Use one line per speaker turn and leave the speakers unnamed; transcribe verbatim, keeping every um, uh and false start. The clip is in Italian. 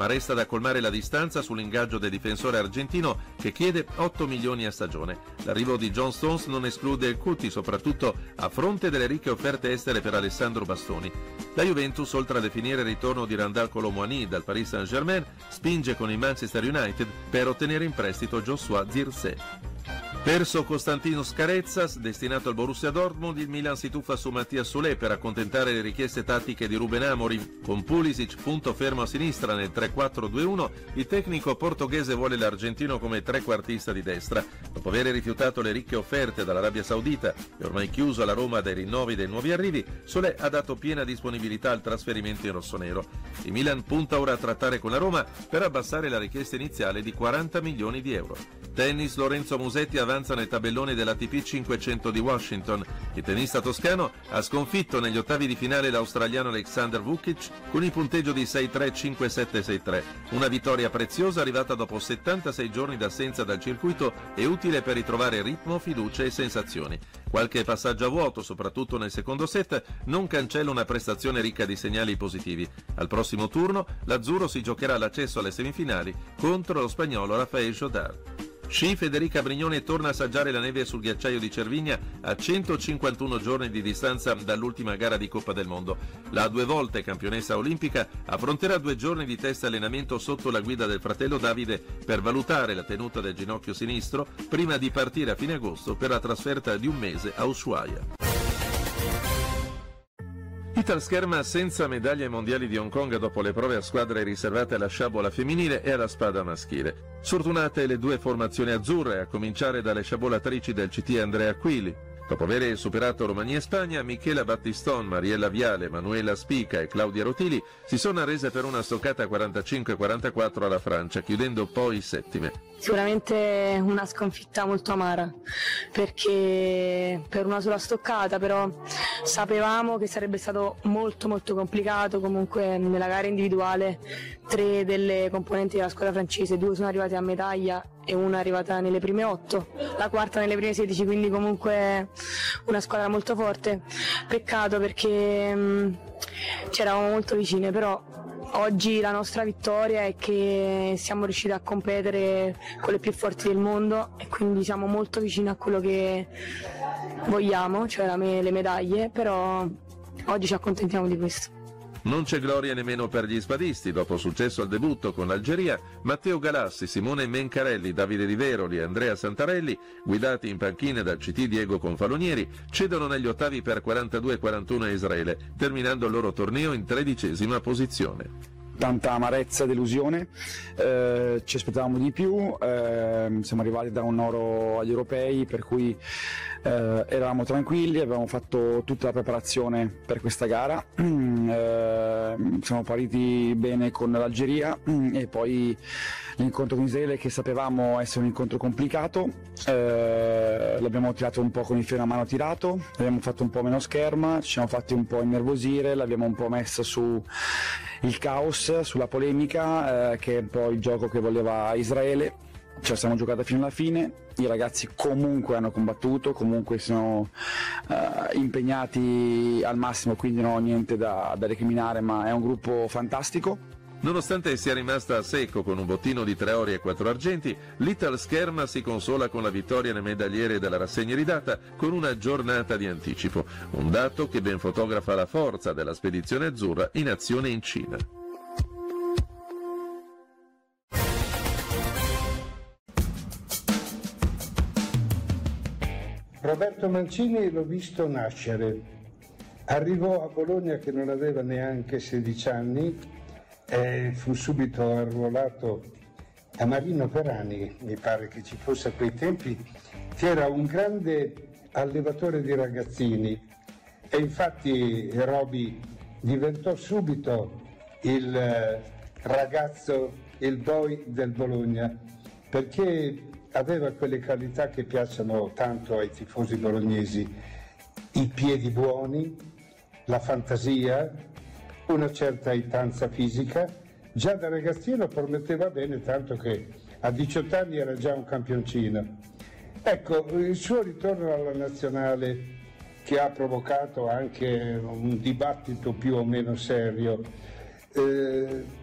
ma resta da colmare la distanza sull'ingaggio del difensore argentino che chiede otto milioni a stagione. L'arrivo di John Stones non esclude il Cuti, soprattutto a fronte delle ricche offerte estere per Alessandro Bastoni. La Juventus, oltre a definire il ritorno di Randal Kolo Muani dal Paris Saint-Germain, spinge con il Manchester United per ottenere in prestito Joshua Zirkzee. Perso Costantinos Carezas, destinato al Borussia Dortmund, il Milan si tuffa su Mattias Soulé per accontentare le richieste tattiche di Ruben Amorim. Con Pulisic punto fermo a sinistra nel tre quattro due uno, il tecnico portoghese vuole l'argentino come trequartista di destra. Dopo aver rifiutato le ricche offerte dall'Arabia Saudita e ormai chiuso alla Roma dai rinnovi dei nuovi arrivi, Soulé ha dato piena disponibilità al trasferimento in rossonero. Il Milan punta ora a trattare con la Roma per abbassare la richiesta iniziale di quaranta milioni di euro. Tennis, Lorenzo Musetti avanza nel tabellone dell'A T P cinquecento di Washington. Il tennista toscano ha sconfitto negli ottavi di finale l'australiano Alexander Vukic con il punteggio di sei tre cinque sette sei tre. Una vittoria preziosa arrivata dopo settantasei giorni d'assenza dal circuito e utile per ritrovare ritmo, fiducia e sensazioni. Qualche passaggio a vuoto, soprattutto nel secondo set, non cancella una prestazione ricca di segnali positivi. Al prossimo turno l'azzurro si giocherà l'accesso alle semifinali contro lo spagnolo Rafael Jodar. Sci, Federica Brignone torna a assaggiare la neve sul ghiacciaio di Cervinia a centocinquantuno giorni di distanza dall'ultima gara di Coppa del Mondo. La due volte campionessa olimpica affronterà due giorni di test allenamento sotto la guida del fratello Davide per valutare la tenuta del ginocchio sinistro prima di partire a fine agosto per la trasferta di un mese a Ushuaia. Italscherma senza medaglie mondiali di Hong Kong dopo le prove a squadre riservate alla sciabola femminile e alla spada maschile. Sfortunate le due formazioni azzurre, a cominciare dalle sciabolatrici del C T Andrea Aquili. Dopo aver superato Romania e Spagna, Michela Battiston, Mariella Viale, Manuela Spica e Claudia Rotili si sono arrese per una stoccata quarantacinque quarantaquattro alla Francia, chiudendo poi settime.
Sicuramente una sconfitta molto amara, perché per una sola stoccata, però sapevamo che sarebbe stato molto molto complicato. Comunque nella gara individuale tre delle componenti della squadra francese, due sono arrivate a medaglia e una è arrivata nelle prime otto, la quarta nelle prime sedici, quindi comunque una squadra molto forte. Peccato perché mh, c'eravamo molto vicine, però oggi la nostra vittoria è che siamo riusciti a competere con le più forti del mondo e quindi siamo molto vicini a quello che vogliamo, cioè la me- le medaglie, però oggi ci accontentiamo di questo.
Non c'è gloria nemmeno per gli spadisti. Dopo successo al debutto con l'Algeria, Matteo Galassi, Simone Mencarelli, Davide Di Veroli e Andrea Santarelli, guidati in panchina dal C T Diego Confalonieri, cedono negli ottavi per quarantadue quarantuno a Israele, terminando il loro torneo in tredicesima posizione.
Tanta amarezza, delusione, eh, ci aspettavamo di più, eh, siamo arrivati da un oro agli europei, per cui eh, eravamo tranquilli, avevamo fatto tutta la preparazione per questa gara, eh, siamo partiti bene con l'Algeria e poi l'incontro con Israele, che sapevamo essere un incontro complicato, eh, l'abbiamo tirato un po' con il freno a mano tirato, l'abbiamo fatto un po' meno scherma, ci siamo fatti un po' innervosire, l'abbiamo un po' messa su il caos, sulla polemica, eh, che è un po' il gioco che voleva Israele. Ce la siamo giocata fino alla fine, i ragazzi comunque hanno combattuto, comunque sono eh, impegnati al massimo, quindi non ho niente da, da recriminare, ma è un gruppo fantastico.
Nonostante sia rimasta a secco con un bottino di tre ori e quattro argenti, l'Italscherma si consola con la vittoria nel medagliere della rassegna ridata con una giornata di anticipo, un dato che ben fotografa la forza della spedizione azzurra in azione in Cina.
Roberto Mancini l'ho visto nascere, arrivò a Bologna che non aveva neanche sedici anni e fu subito arruolato a Marino Perani, mi pare che ci fosse a quei tempi, che era un grande allevatore di ragazzini e infatti Roby diventò subito il ragazzo, il boy del Bologna, perché aveva quelle qualità che piacciono tanto ai tifosi bolognesi: i piedi buoni, la fantasia, una certa itanza fisica. Già da ragazzino prometteva bene, tanto che a diciotto anni era già un campioncino. Ecco, il suo ritorno alla nazionale, che ha provocato anche un dibattito più o meno serio, eh,